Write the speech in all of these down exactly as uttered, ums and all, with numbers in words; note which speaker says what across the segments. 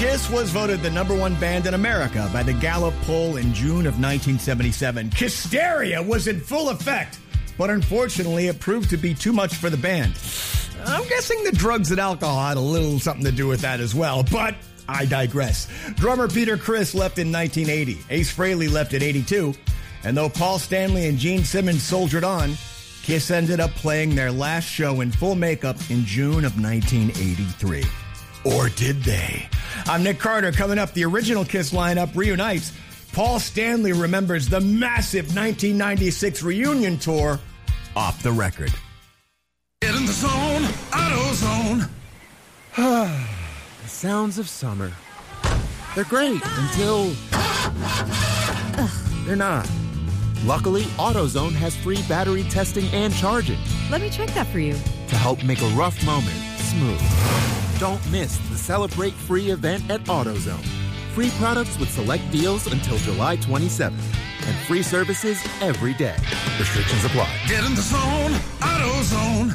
Speaker 1: Kiss was voted the number one band in America by the Gallup poll in June of nineteen seventy-seven. Hysteria was in full effect, but unfortunately it proved to be too much for the band. I'm guessing the drugs and alcohol had a little something to do with that as well, but I digress. Drummer Peter Criss left in nineteen eighty. Ace Frehley left in eighty-two. And though Paul Stanley and Gene Simmons soldiered on, Kiss ended up playing their last show in full makeup in June of nineteen eighty-three. Or did they? I'm Nick Carter. Coming up, the original Kiss lineup reunites. Paul Stanley remembers the massive nineteen ninety-six reunion tour off the record.
Speaker 2: Get in the zone, AutoZone.
Speaker 3: The sounds of summer. They're great until they're not. Luckily, AutoZone has free battery testing and charging
Speaker 4: Let me check that for you.
Speaker 3: to help make a rough moment smooth. Don't miss the Celebrate Free event at AutoZone. Free products with select deals until July twenty-seventh. And free services every day. Restrictions apply.
Speaker 2: Get in the zone, AutoZone.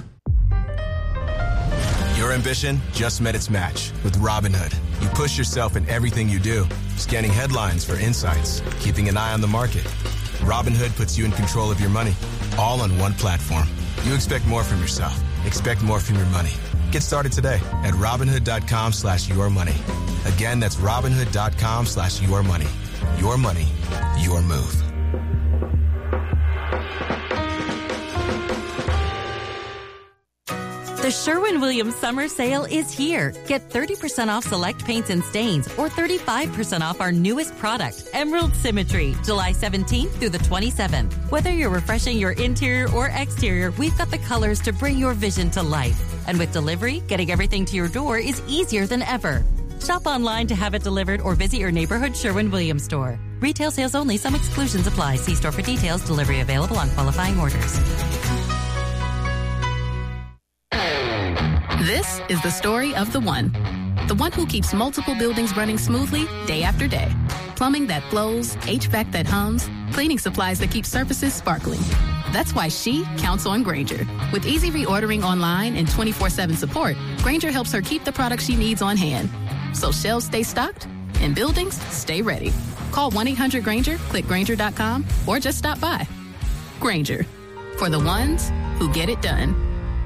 Speaker 5: Your ambition just met its match with Robinhood. You push yourself in everything you do, scanning headlines for insights, keeping an eye on the market. Robinhood puts you in control of your money, all on one platform. You expect more from yourself. Expect more from your money. Get started today at Robinhood.com slash your money. Again, that's Robinhood.com slash your money. Your money, your move.
Speaker 6: The Sherwin-Williams Summer Sale is here. Get thirty percent off select paints and stains or thirty-five percent off our newest product, Emerald Symmetry, July seventeenth through the twenty-seventh. Whether you're refreshing your interior or exterior, we've got the colors to bring your vision to life. And with delivery, getting everything to your door is easier than ever. Shop online to have it delivered or visit your neighborhood Sherwin-Williams store. Retail sales only. Some exclusions apply. See store for details. Delivery available on qualifying orders.
Speaker 7: This is the story of the one. The one who keeps multiple buildings running smoothly day after day. Plumbing that flows, H V A C that hums, cleaning supplies that keep surfaces sparkling. That's why she counts on Grainger. With easy reordering online and twenty-four seven support, Grainger helps her keep the products she needs on hand. So shelves stay stocked and buildings stay ready. Call one eight hundred Grainger, click Grainger dot com, or just stop by. Grainger, for the ones who get it done.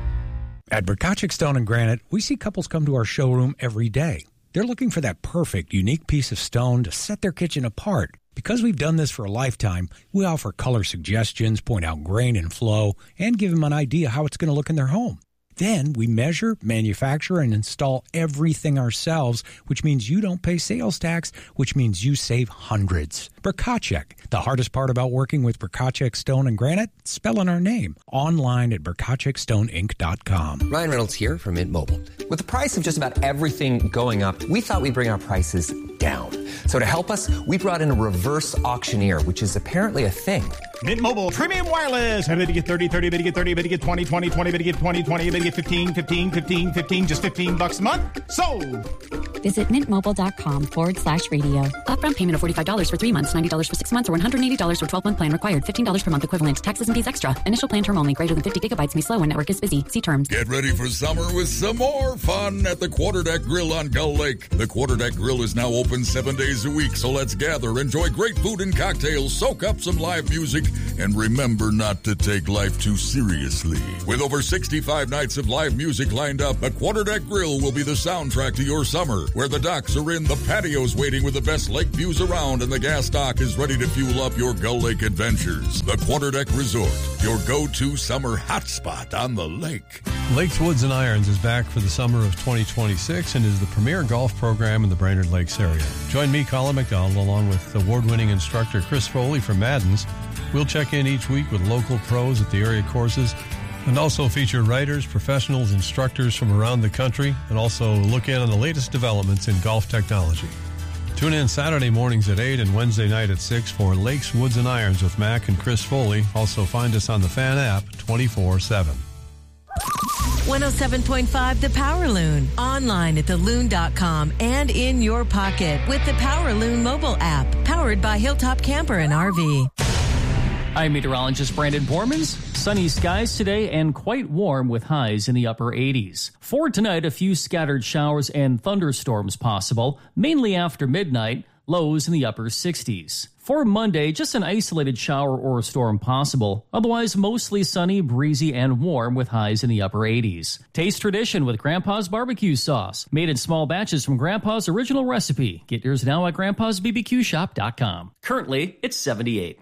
Speaker 8: At Berkachik Stone and Granite, we see couples come to our showroom every day. They're looking for that perfect, unique piece of stone to set their kitchen apart. Because we've done this for a lifetime, we offer color suggestions, point out grain and flow, and give them an idea how it's going to look in their home. Then we measure, manufacture, and install everything ourselves, which means you don't pay sales tax, which means you save hundreds. Berkachik. The hardest part about working with Berkachik Stone and Granite? Spelling our name. Online at berkachik stone inc dot com.
Speaker 9: Ryan Reynolds here from Mint Mobile. With the price of just about everything going up, we thought we'd bring our prices down. So to help us, we brought in a reverse auctioneer, which is apparently a thing.
Speaker 10: Mint Mobile Premium Wireless. How did you get thirty, thirty, bit to get thirty, bit to get twenty, twenty, twenty, bit to get twenty, twenty, bit to get fifteen, fifteen, fifteen, fifteen, just fifteen bucks a month? Sold!
Speaker 11: Visit mintmobile.com forward slash radio. Upfront payment of forty-five dollars for three months, ninety dollars for six months, or one hundred eighty dollars for twelve-month plan required. fifteen dollars per month equivalent. Taxes and fees extra. Initial plan term only. Greater than fifty gigabytes may slow when network is busy. See terms.
Speaker 12: Get ready for summer with some more fun at the Quarterdeck Grill on Gull Lake. The Quarterdeck Grill is now open seven days a week, so let's gather, enjoy great food and cocktails, soak up some live music, and remember not to take life too seriously. With over sixty-five nights of live music lined up, the Quarterdeck Grill will be the soundtrack to your summer, where the docks are in, the patios waiting with the best lake views around, and the gas dock is ready to fuel up your Gull Lake adventures. The Quarterdeck Resort, your go-to summer hotspot on the lake.
Speaker 13: Lakes, Woods, and Irons is back for the summer of twenty twenty-six and is the premier golf program in the Brainerd Lakes area. Join me, Colin McDonald, along with award-winning instructor Chris Foley from Madden's. We'll check in each week with local pros at the area courses and also feature writers, professionals, instructors from around the country, and also look in on the latest developments in golf technology. Tune in Saturday mornings at eight and Wednesday night at six for Lakes, Woods, and Irons with Mac and Chris Foley. Also find us on the Fan app twenty-four seven.
Speaker 14: one oh seven point five The Power Loon. Online at the loon dot com and in your pocket with the Power Loon mobile app. Powered by Hilltop Camper and R V.
Speaker 15: I'm meteorologist Brandon Bormans.
Speaker 4: Sunny skies today and quite warm with highs in the upper eighties. For tonight, a few scattered showers and thunderstorms possible, mainly after midnight, lows in the upper sixties. For Monday, just an isolated shower or storm possible. Otherwise, mostly sunny, breezy, and warm with highs in the upper eighties. Taste tradition with Grandpa's barbecue sauce. Made in small batches from Grandpa's original recipe. Get yours now at grandpas b b q shop dot com. Currently, it's seventy-eight.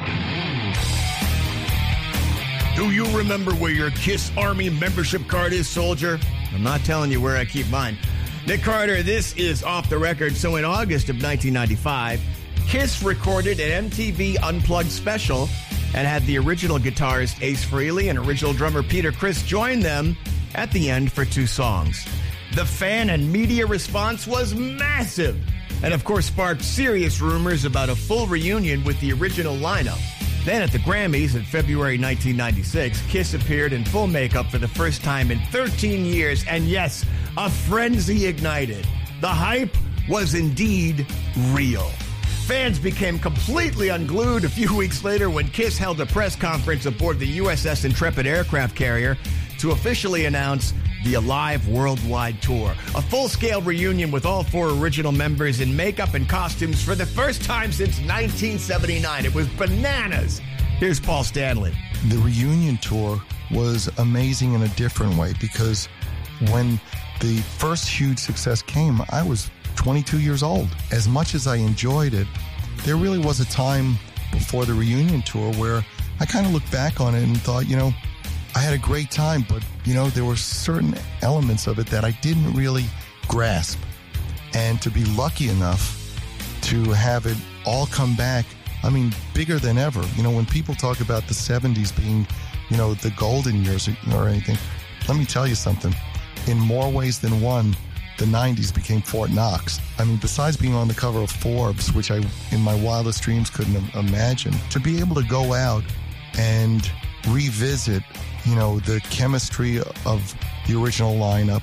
Speaker 1: Do you remember where your KISS Army membership card is, soldier? I'm not telling you where I keep mine. Nick Carter, this is Off the Record. So in August of nineteen ninety-five, KISS recorded an M T V Unplugged special and had the original guitarist Ace Frehley and original drummer Peter Criss join them at the end for two songs. The fan and media response was massive and, of course, sparked serious rumors about a full reunion with the original lineup. Then at the Grammys in February nineteen ninety-six, KISS appeared in full makeup for the first time in thirteen years, and yes, a frenzy ignited. The hype was indeed real. Fans became completely unglued a few weeks later when KISS held a press conference aboard the U S S Intrepid aircraft carrier to officially announce the Alive Worldwide Tour, a full-scale reunion with all four original members in makeup and costumes for the first time since nineteen seventy-nine. It was bananas. Here's Paul Stanley.
Speaker 15: The reunion tour was amazing in a different way because when the first huge success came, I was twenty-two years old. As much as I enjoyed it, there really was a time before the reunion tour where I kind of looked back on it and thought, you know, I had a great time, but, you know, there were certain elements of it that I didn't really grasp. And to be lucky enough to have it all come back, I mean, bigger than ever. You know, when people talk about the seventies being, you know, the golden years or anything, let me tell you something. In more ways than one, the nineties became Fort Knox. I mean, besides being on the cover of Forbes, which I, in my wildest dreams, couldn't imagine, to be able to go out and revisit, you know, the chemistry of the original lineup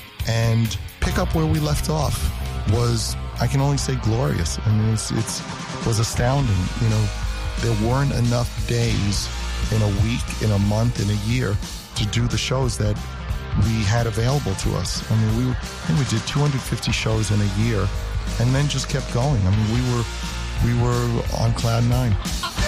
Speaker 15: and pick up where we left off was, I can only say, glorious. I mean, it's, it's was astounding. You know, there weren't enough days in a week, in a month, in a year to do the shows that we had available to us. I mean, we, I think we did two hundred fifty shows in a year and then just kept going. I mean, we were, we were on cloud nine.